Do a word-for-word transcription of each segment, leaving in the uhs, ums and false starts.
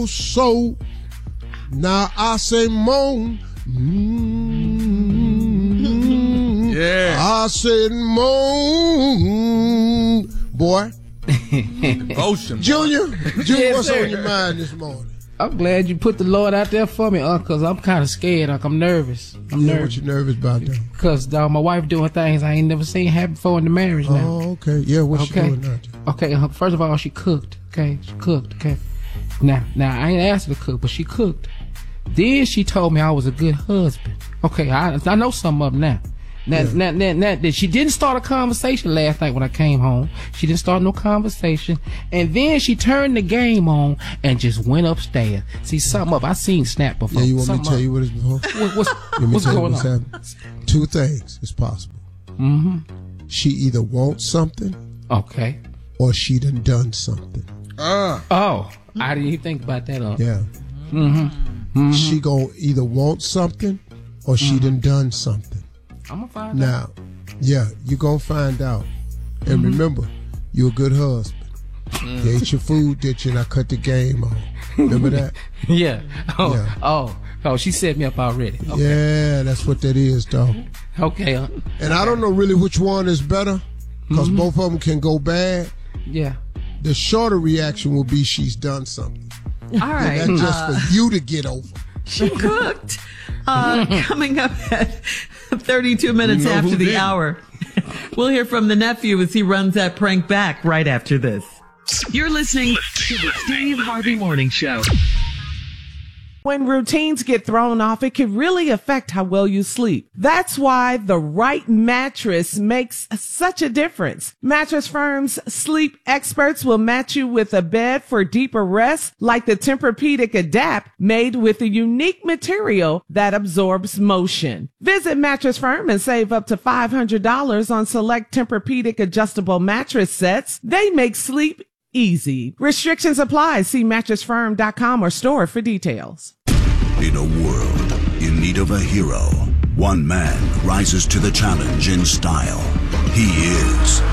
So now I say moan. Mm-hmm. Yeah. I said moan. Boy. Devotion. Junior, Junior, Yes, what's sir. on your mind this morning? I'm glad you put the Lord out there for me, Unc, because I'm kind of scared, Unc. I'm nervous. I'm Yeah, nervous. what you nervous about though? Because uh, my wife doing things I ain't never seen happen before in the marriage now. Oh, okay. Yeah, what Okay. you doing now? Junior? Okay, uh, first of all, she cooked. Okay, she cooked. Okay. Now, now I ain't asked her to cook, but she cooked. Then she told me I was a good husband. Okay, I I know some of them now. Now, Yeah. now, now, now, now, she didn't start a conversation last night when I came home. She didn't start no conversation, and then she turned the game on and just went upstairs. See, something up. I seen Snap before. Yeah, you want me to Something tell up. you what it's before? What, what's You want me what's to tell you going what's on? happening? Two things is possible. Mm-hmm. She either wants something Okay. or she done done something. Uh, Oh, I didn't even think about that. Uh. Yeah. Mm-hmm. Mm-hmm. She gonna either want something or she done done something. I'm gonna find out. Now, yeah, you gonna find out. And remember, you a good husband. You ate your food, did you? And I cut the game on. Remember that? Yeah. Oh, Yeah. oh, oh, she set me up already. Okay. Yeah, that's what that is, dog. Okay. Uh, And I don't know really which one is better, because both of them can go bad. yeah. The shorter reaction will be she's done something. All right. That's just Uh, for you to get over. she cooked. Uh, coming up at thirty-two minutes You know after who the didn't. hour. We'll hear from the nephew as he runs that prank back right after this. You're listening to the Steve Harvey Morning Show. When routines get thrown off, it can really affect how well you sleep. That's why the right mattress makes such a difference. Mattress Firm's sleep experts will match you with a bed for deeper rest, like the Tempur-Pedic Adapt, made with a unique material that absorbs motion. Visit Mattress Firm and save up to five hundred dollars on select Tempur-Pedic adjustable mattress sets. They make sleep easy. Restrictions apply. See mattress firm dot com or store for details. In a world in need of a hero, one man rises to the challenge in style. He is.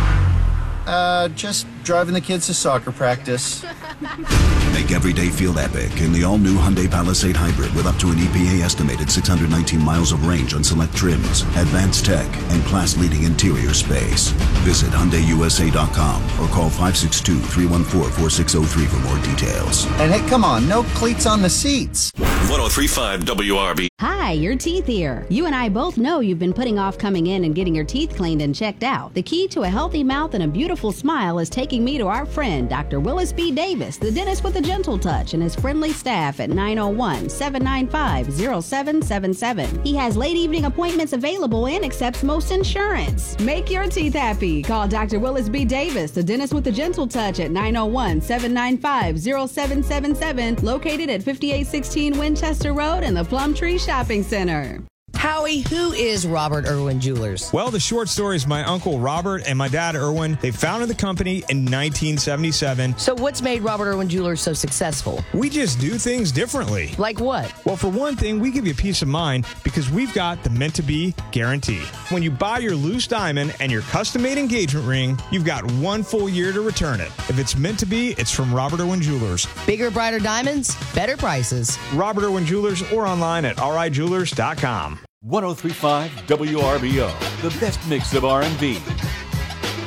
Uh, just driving the kids to soccer practice. Make every day feel epic in the all-new Hyundai Palisade Hybrid with up to an E P A estimated six hundred nineteen miles of range on select trims, advanced tech, and class-leading interior space. Visit Hyundai U S A dot com or call five six two, three one four, four six zero three for more details. And hey, come on, no cleats on the seats. one oh three point five W R B. Hi, your teeth here. You and I both know you've been putting off coming in and getting your teeth cleaned and checked out. The key to a healthy mouth and a beautiful smile is taking me to our friend, Doctor Willis B. Davis, the dentist with a gentle touch, and his friendly staff at nine oh one, seven nine five, oh seven seven seven. He has late evening appointments available and accepts most insurance. Make your teeth happy. Call Doctor Willis B. Davis, the dentist with a gentle touch, at nine oh one, seven nine five, oh seven seven seven, located at fifty-eight sixteen Winchester Road in the Plumtree Shopping Center. Howie, who is Robert Irwin Jewelers? Well, the short story is my uncle Robert and my dad Irwin. They founded the company in nineteen seventy-seven. So what's made Robert Irwin Jewelers so successful? We just do things differently. Like what? Well, for one thing, we give you peace of mind because we've got the meant to be guarantee. When you buy your loose diamond and your custom-made engagement ring, you've got one full year to return it. If it's meant to be, it's from Robert Irwin Jewelers. Bigger, brighter diamonds, better prices. Robert Irwin Jewelers or online at r i jewelers dot com. one oh three point five W R B O, the best mix of R and B,